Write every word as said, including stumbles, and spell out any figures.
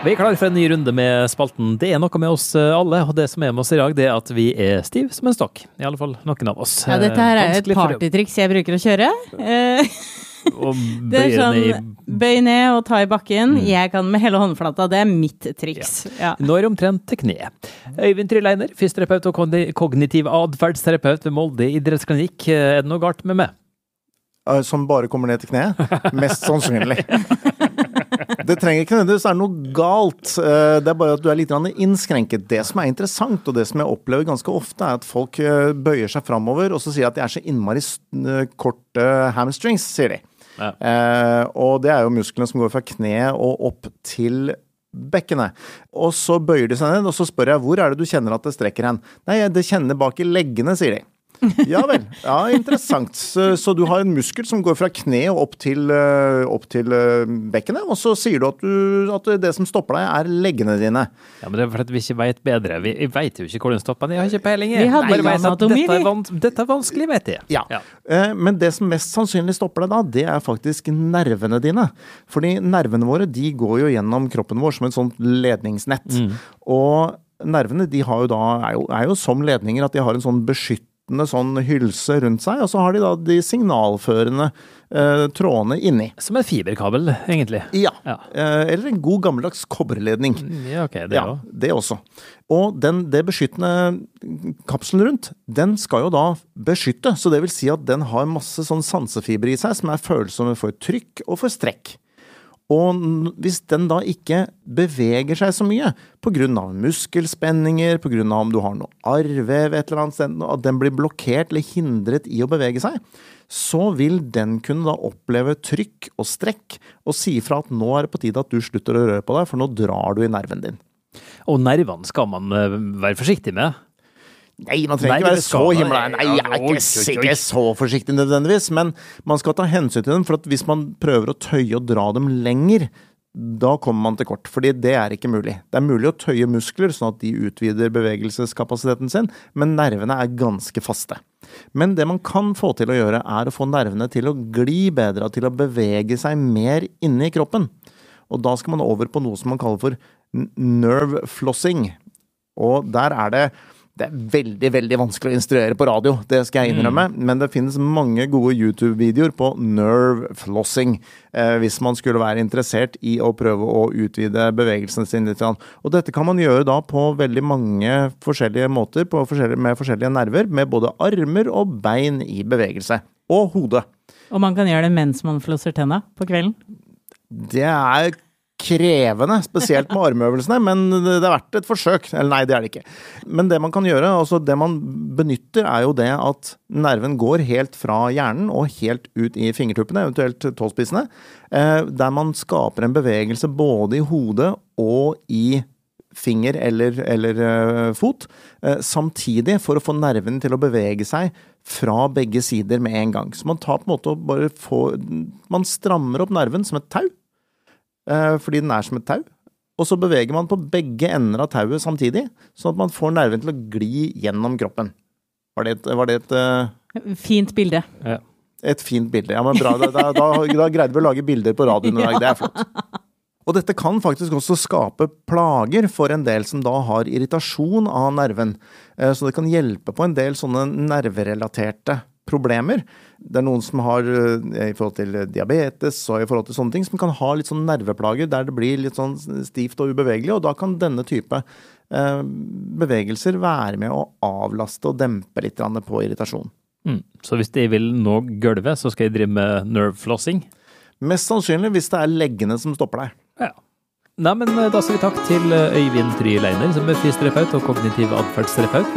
Vi er klar for en ny runde med spalten. Det er noe med oss alle, og det som er med oss i dag, det er at vi er stiv som en stokk. I alle fall noen av oss. Ja, dette her er jo et partytriks jeg bruker å kjøre. Og det er sånn, i... bøy ned og ta i bakken. Mm. Jeg kan med hele håndflata, det er mitt triks. Ja. Ja. Nå er det omtrent til kne. Øyvind Tryleiner, fysioterapeut og kognitiv adferdsterapeut ved Molde idrettsklinikk. Er det noe galt med meg? Som bare kommer ned til kne? Mest sannsynlig. Det trenger ikke nødvendigvis være noe galt. Det er bare at du er litt innskrenket. Det som er interessant, og det som jeg opplever ganske ofte, er at folk bøyer seg fremover, og så sier at de er så innmari korte hamstrings, sier de. Ja. Eh, og det er jo musklene som går fra kne og opp til bekkenet. Og så bøyer de seg ned, og så spør jeg, hvor er det du kjenner at det strekker hen? Nei, det kjenner bak i leggene, sier de. Ja vel, ja, interessant. Så, så du har en muskel som går fra kne og opp til, uh, opp til uh, bekkenet, og så sier du at, du at det som stopper deg er leggene dine. Ja, men det er for at vi ikke vet bedre. Vi, vi vet jo ikke hvor den stopper. Jeg har ikke peiling. Vi hadde Nei, anatomi, dette, er vans dette er vanskelig, vet jeg. Ja, ja. Uh, men det som mest sannsynlig stopper deg da, det er faktisk nervene dine. Fordi nervene våre, de går jo gjennom kroppen vår som et sånt ledningsnett. Mm. Og nervene, de har jo da, er jo, er jo som ledninger at de har en sånn beskytt sånn hylse rundt seg, og så har de da de signalførende eh, trådene inni. Som en fiberkabel, egentlig. Ja, ja. Eh, eller en god gammeldags kobberledning. Ja, ok, det ja, også. Det også. Og den, det beskyttende kapselen rundt, den skal jo da beskytte, så det vil si at den har masse sånn sansefiber i seg, som er følsomme for trykk og for strekk. Og hvis den da ikke beveger seg så mye, på grunn av muskelspenninger, på grunn av om du har noe arrvev et eller annet sted, at den blir blokkert eller hindret i å bevege seg, så vil den kunne da oppleve trykk og strekk, og si fra at nå er det på tide at du slutter å røre på deg, for nå drar du i nerven din. Og nervene skal man være forsiktig med? Nei, man trenger Nei, ikke være så himla... Nei, jeg er ikke, ikke så forsiktig nødvendigvis, men man skal ta hensyn til dem, for at hvis man prøver å tøye og dra dem lenger, da kommer man til kort, fordi det er ikke mulig. Det er mulig å tøye muskler, sånn at de utvider bevegelseskapasiteten sin, men nervene er ganske faste. Men det man kan få til å gjøre, er å få nervene til å gli bedre, til å bevege seg mer inne i kroppen. Og da skal man over på noe som man kaller for nerve flossing. Og der er det Det er veldig, veldig vanskelig å instruere på radio, det skal jeg innrømme, mm. men det finnes mange gode YouTube-videoer på nerve flossing, eh, hvis man skulle være interessert i å prøve å utvide bevegelsen sin litt. Og dette kan man gjøre da på veldig mange forskjellige måter, på forskjellige, med forskjellige nerver, med både armer og bein i bevegelse, og hodet. Og man kan gjøre det mens man flosser tenna på kvelden? Det er krevende, spesielt med armøvelsene, men det er verdt et forsøk. Eller nei, det er det ikke. Men det man kan gjøre, altså det man benytter, er jo det at nerven går helt fra hjernen og helt ut i fingertuppene, eventuelt tåspissene, der man skaper en bevegelse både i hodet og i finger eller, eller fot, samtidig for å få nerven til å bevege seg fra begge sider med en gang. Så man tar på en måte og bare får, man strammer opp nerven som et tau, fordi den er som et tau, og så beveger man på begge ender av tauet samtidig, sånn at man får nerven til å gli gjennom kroppen. Var det et... Var det et uh... Fint bilde. Ja. Et fint bilde, ja, men bra. Da, da, da, da greide vi å lage bilder på radioen i dag, det er flott. Og dette kan faktisk også skape plager for en del som da har irritasjon av nerven, så det kan hjelpe på en del sånne nerverelaterte problemer. Det er noen som har i forhold til diabetes og i forhold til sånne ting, som kan ha litt sånn nerveplager der det blir litt sånn stivt og ubevegelig, og da kan denne type eh, bevegelser være med å avlaste og dempe litt på irritasjon. Mm. Så hvis jeg vil nå gulvet, så skal jeg drive med nerve flossing? Mest sannsynlig hvis det er leggene som stopper deg. Ja. Nei, men da sier vi takk til Øyvind Tryleiner, som er fysioterapeut og kognitiv adferdsterapeut.